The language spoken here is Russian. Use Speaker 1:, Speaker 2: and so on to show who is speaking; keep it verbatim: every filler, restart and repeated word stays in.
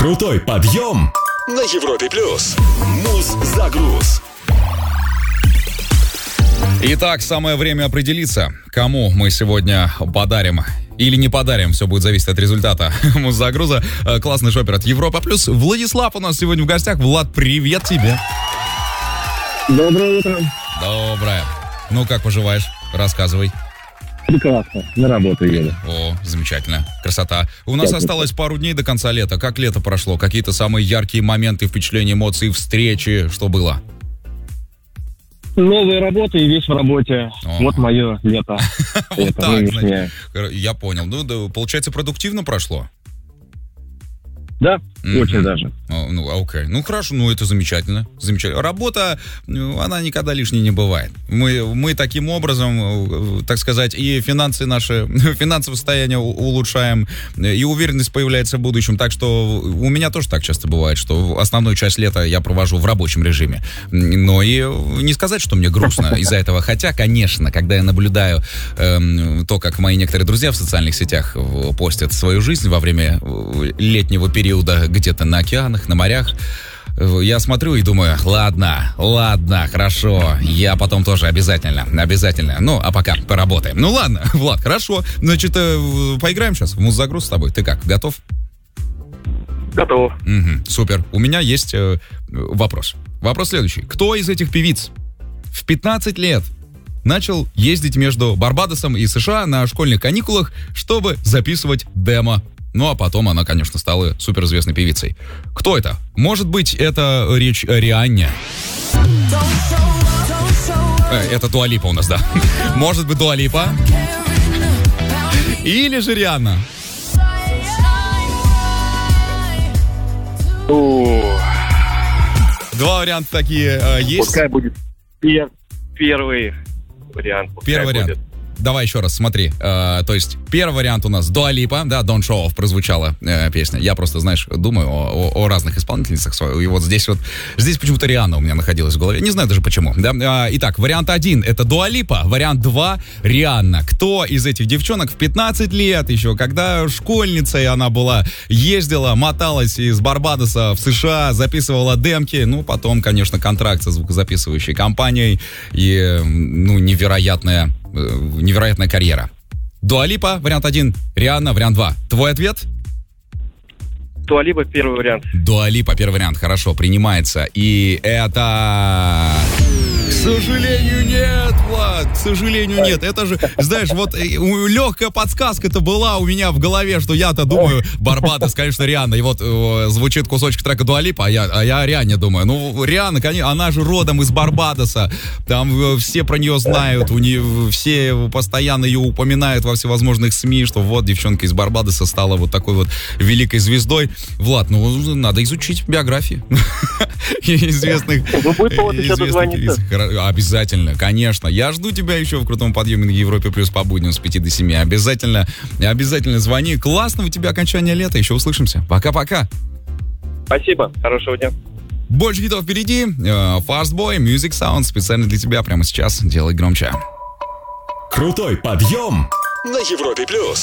Speaker 1: Крутой подъем на Европе плюс. Муз-загруз.
Speaker 2: Итак, самое время определиться, кому мы сегодня подарим или не подарим. Все будет зависеть от результата муз-загруза. Классный шопер от Европа плюс. Владислав у нас сегодня в гостях. Влад, привет тебе.
Speaker 3: Доброе утро.
Speaker 2: Доброе. Ну, как поживаешь? Рассказывай.
Speaker 3: Прекрасно. На работу еду.
Speaker 2: О, замечательно. Красота. У нас
Speaker 3: Спасибо.
Speaker 2: осталось пару дней до конца лета. Как лето прошло? Какие-то самые яркие моменты, впечатления, эмоции, встречи? Что было?
Speaker 3: Новые работы и весь в работе.
Speaker 2: О.
Speaker 3: Вот мое лето.
Speaker 2: Вот
Speaker 3: Это
Speaker 2: так,
Speaker 3: нынешнее.
Speaker 2: значит. Я понял. Ну, да, получается, продуктивно прошло?
Speaker 3: Да,
Speaker 2: Мгм.
Speaker 3: очень даже.
Speaker 2: О, ну, окей. Ну, хорошо, ну, это замечательно. Замечательно. Работа, ну, она никогда лишней не бывает. Мы, мы таким образом, э, так сказать, и финансы наши, финансовое состояние у- улучшаем, и уверенность появляется в будущем. Так что у меня тоже так часто бывает, что основную часть лета я провожу в рабочем режиме. Но и не сказать, что мне грустно из-за этого. Хотя, конечно, когда я наблюдаю эм, то, как мои некоторые друзья в социальных сетях э, постят свою жизнь во время э, летнего периода где-то на океанах, на морях, я смотрю и думаю, ладно, ладно, хорошо, я потом тоже обязательно, обязательно. Ну, а пока поработаем. Ну, ладно, Влад, хорошо. Значит, э, поиграем сейчас в муз-загруз с тобой. Ты как, готов?
Speaker 3: Готов.
Speaker 2: Мгм, супер. У меня есть э, вопрос. Вопрос следующий. Кто из этих певиц в пятнадцать лет начал ездить между Барбадосом и США на школьных каникулах, чтобы записывать демо? Ну, а потом она, конечно, стала суперизвестной певицей. Кто это? Может быть, это речь о Рианне? Э, это Дуа Липа у нас, да. Может быть, Дуа Липа? Или же Рианна?
Speaker 3: О,
Speaker 2: Два варианта такие э, есть.
Speaker 3: Пускай будет пер- первый вариант. Пускай
Speaker 2: Первый вариант.
Speaker 3: будет.
Speaker 2: Давай еще раз, смотри. Э, то есть, первый вариант у нас Дуа Липа, да, Don't Show Off прозвучала э, песня. Я просто, знаешь, думаю о, о- о разных исполнительницах. И вот здесь вот, здесь почему-то Рианна у меня находилась в голове. Не знаю даже почему. Да? А, итак, вариант один — это Дуа Липа, вариант два — Рианна. Кто из этих девчонок в пятнадцать лет еще, когда школьницей она была, ездила, моталась из Барбадоса в США, записывала демки, ну, потом, конечно, контракт со звукозаписывающей компанией и, э, ну, невероятная невероятная карьера. Дуа Липа, вариант один, Рианна, вариант два. Твой ответ?
Speaker 3: Дуа Липа первый вариант.
Speaker 2: Дуа Липа, первый вариант, хорошо, принимается. И это... К сожалению, нет, Влад, к сожалению, нет. Это же, знаешь, вот э, у- легкая подсказка-то была у меня в голове, что я-то думаю, Барбадос, конечно, Рианна. И вот э, звучит кусочек трека Дуа Липа, а я, а я о Рианне думаю. Ну, Рианна, конечно, она же родом из Барбадоса. Там э, все про нее знают, у нее все постоянно ее упоминают во всевозможных СМИ, что вот девчонка из Барбадоса стала вот такой вот великой звездой. Влад, ну, надо изучить биографии известных.
Speaker 3: Ну, будет повод еще
Speaker 2: известных
Speaker 3: дозвониться.
Speaker 2: певиц. Хоро- Обязательно, конечно. Я жду тебя еще в крутом подъеме на Европе плюс по будням с пяти до семи. Обязательно, обязательно звони. Классного у тебя окончания лета. Еще услышимся. Пока-пока.
Speaker 3: Спасибо. Хорошего дня.
Speaker 2: Больше хитов впереди. Э, Fast Boy, Music Sound специально для тебя прямо сейчас. Делай громче.
Speaker 1: Крутой подъем на Европе плюс.